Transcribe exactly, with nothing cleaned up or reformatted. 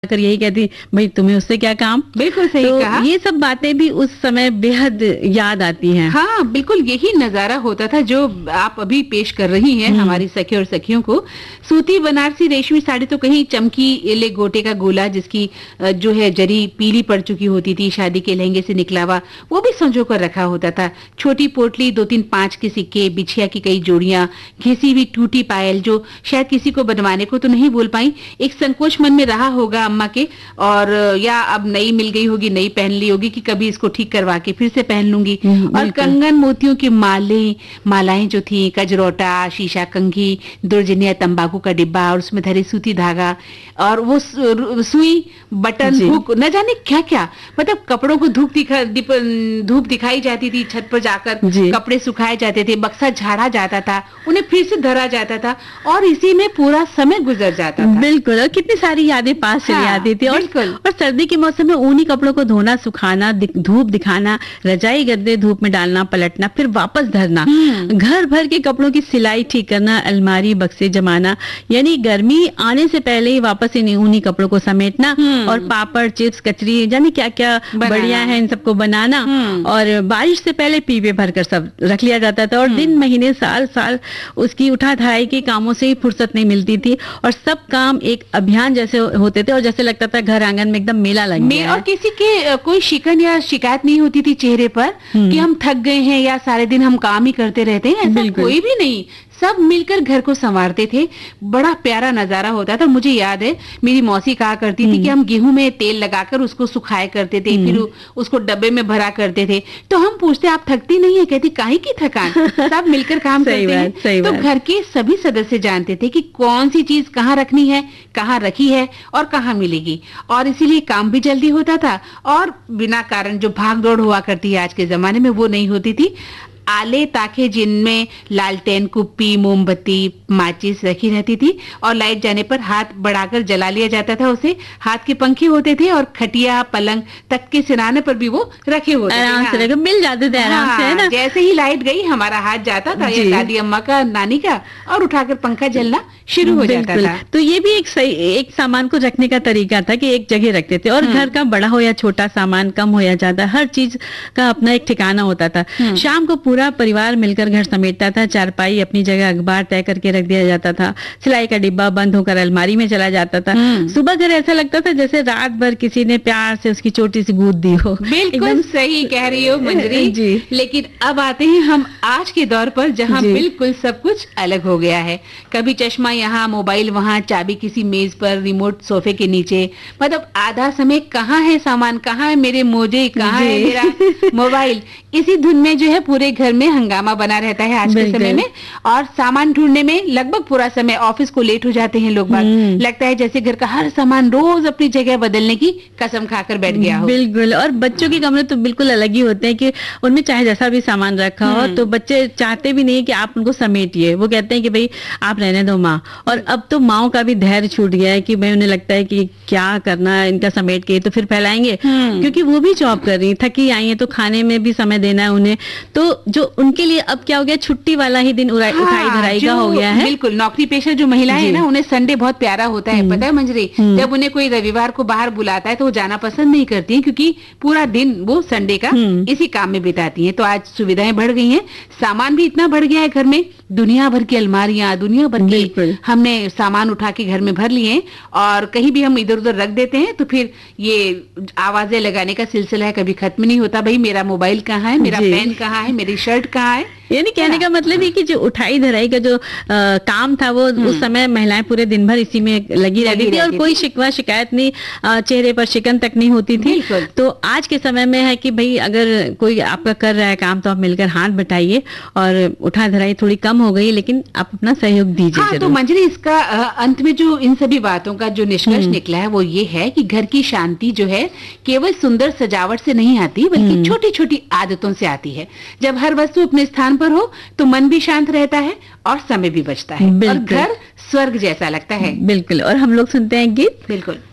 कर यही कहती, भाई तुम्हें उससे क्या काम। बिल्कुल सही तो कहा। ये सब बातें भी उस समय बेहद याद आती हैं। हाँ, बिल्कुल यही नजारा होता था जो आप अभी पेश कर रही हैं हमारी सखी और सखियों को। सूती बनारसी रेशमी साड़ी तो कहीं चमकी एले गोटे का गोला जिसकी अ, जो है जरी पीली पड़ चुकी होती थी, शादी के लहंगे से निकला हुआ, वो भी संजो कर रखा होता था। छोटी पोटली, दो तीन पांच के सिक्के, बिछिया की कई जोड़ियां, घिसी हुई टूटी पायल जो शायद किसी को बनवाने को तो नहीं बोल पाई, एक संकोच मन में रहा होगा अम्मा के, और या अब नई मिल गई होगी, नई पहन ली होगी कि कभी इसको ठीक करवा के फिर से पहन लूंगी। और कंगन मोतियों की माले मालाएं जो थी, कजरोटा, शीशा कंघी, दुर्जनिया तंबाकू का डिब्बा और उसमें धरे सूती धागा और वो सुई, बटन, हुक, न जाने क्या क्या, मतलब कपड़ों को धूप दिखा धूप दिखाई जाती थी, छत पर जाकर कपड़े सुखाए जाते थे, बक्सा झाड़ा जाता था, उन्हें फिर से धरा जाता था और इसी में पूरा समय गुजर जाता था। बिल्कुल, और कितनी सारी यादें पास चली हाँ, आती थी। और, और सर्दी के मौसम में ऊनी कपड़ों को धोना, सुखाना, धूप दिखाना, रजाई गद्दे धूप में डालना, पलटना, फिर वापस धरना, घर भर के कपड़ों की सिलाई ठीक करना, अलमारी बक्से जमाना, यानी गर्मी आने से पहले ही वापस इन ऊनी कपड़ों को समेटना और पापड़, चिप्स, कचरी, जाने क्या क्या बढ़िया है इन सबको बनाना। और बारिश से पहले पीपे भरकर सब रख लिया जाता था और दिन महीने साल साल उसकी उठा धराई के कामों से ही फुर्सत नहीं मिलती थी और सब काम एक अभियान जैसे होते थे और जैसे लगता था घर आंगन में एकदम मेला लग गया है। और किसी के कोई शिकन या शिकायत नहीं होती थी चेहरे पर कि हम थक गए हैं या सारे दिन हम काम ही करते रहते हैं, ऐसा कोई भी नहीं। सब मिलकर घर को संवारते थे, बड़ा प्यारा नजारा होता था। मुझे याद है मेरी मौसी कहा करती थी कि हम गेहूं में तेल लगाकर उसको सुखाया करते थे, फिर उसको डब्बे में भरा करते थे। तो हम पूछते आप थकती नहीं है? कहती काहे की थकान, सब मिलकर काम करते हैं। तो घर के सभी सदस्य जानते थे कि कौन सी चीज कहाँ रखनी है, कहाँ रखी है और कहाँ मिलेगी, और इसीलिए काम भी जल्दी होता था और बिना कारण जो भाग दौड़ हुआ करती है आज के जमाने में वो नहीं होती थी। आले ताखे जिनमें लालटेन, कुप्पी, मोमबत्ती, माचिस रखी रहती थी और लाइट जाने पर हाथ बढ़ाकर जला लिया जाता था उसे। हाथ के पंखे होते थे और खटिया, पलंग, तख्ते सिराने पर भी वो रखे होते थे। आराम से मिल जाते थे आराम से, है ना? जैसे ही लाइट गई हमारा हाथ जाता था या दादी अम्मा का, नानी का, और उठाकर पंखा जलना शुरू हो जाता था। तो ये भी एक सही एक सामान को रखने का तरीका था कि एक जगह रखते थे और घर का बड़ा हो या छोटा सामान, कम हो या ज्यादा, हर चीज का अपना एक ठिकाना होता था। शाम को पूरा परिवार मिलकर घर समेटता था, चारपाई अपनी जगह, अखबार तय करके रख दिया जाता था, सिलाई का डिब्बा बंद होकर अलमारी में चला जाता था। सुबह घर ऐसा लगता था जैसे रात भर किसी ने प्यार से उसकी छोटी सी गूंद दी हो। बिल्कुल सही कह रही हो मंजरी जी। लेकिन अब आते हैं हम आज के दौर पर जहाँ बिल्कुल सब कुछ अलग हो गया है। कभी चश्मा यहाँ, मोबाइल वहाँ, चाबी किसी मेज पर, रिमोट सोफे के नीचे, मतलब आधा समय कहाँ है सामान, कहाँ है मेरे मोजे, कहाँ है मेरा मोबाइल, इसी धुन में जो है पूरे घर में हंगामा बना रहता है आज के समय में। और सामान ढूंढने में लगभग पूरा समय, ऑफिस को लेट हो जाते हैं लोग बाग, लगता है जैसे घर का हर सामान रोज अपनी जगह बदलने की कसम खाकर बैठ गया हो। बिल्कुल, और बच्चों के कमरे तो बिल्कुल अलग ही होते हैं कि उनमें चाहे जैसा भी सामान रखा हो तो बच्चे चाहते भी नहीं कि आप उनको समेटिए, वो कहते हैं कि भाई आप रहने दो माँ। और अब तो माओ का भी धैर्य छूट गया है कि भाई उन्हें लगता है कि क्या करना इनका समेट के तो फिर फैलाएंगे, क्योंकि वो भी जॉब कर रही, थकी आई है तो खाने में भी समय देना है उन्हें। तो जो उनके लिए अब क्या हो गया, छुट्टी वाला ही दिन उठाई धराई का हो गया है। बिल्कुल, नौकरी पेशा जो महिलाएं हैं ना, उन्हें संडे बहुत प्यारा होता है, पता है मंजरी? जब उन्हें कोई रविवार को बाहर बुलाता है तो वो जाना पसंद नहीं करती हैं, क्योंकि पूरा दिन वो संडे का इसी काम में बिताती हैं। तो आज सुविधाएं बढ़ गई हैं, सामान भी इतना बढ़ गया है घर में, दुनिया भर की अलमारियां, दुनिया भर के हमने सामान उठा के घर में भर लिए और कहीं भी हम इधर उधर रख देते हैं तो फिर ये आवाजें लगाने का सिलसिला है, कभी खत्म नहीं होता। भाई मेरा मोबाइल कहाँ है, मेरा पेन कहाँ है, मेरी शर्ट कहाँ है। यानी कहने का मतलब है कि जो उठाई धराई का जो आ, काम था वो उस समय महिलाएं पूरे दिन भर इसी में लगी रहती थी और कोई शिकवा शिकायत नहीं, चेहरे पर शिकन तक नहीं होती थी। तो आज के समय में है कि भाई अगर कोई आपका कर रहा है काम तो आप मिलकर हाथ बटाइए और उठा धराई थोड़ी कम हो गई, लेकिन आप अपना सहयोग दीजिए। हाँ, तो मंजरी इसका अंत में जो इन सभी बातों का जो निष्कर्ष निकला है वो ये है कि घर की शांति जो है केवल सुंदर सजावट से नहीं आती, बल्कि छोटी छोटी आदतों से आती है। जब हर वस्तु अपने स्थान पर हो तो मन भी शांत रहता है और समय भी बचता है और घर स्वर्ग जैसा लगता है। बिल्कुल, और हम लोग सुनते हैं गीत। बिल्कुल।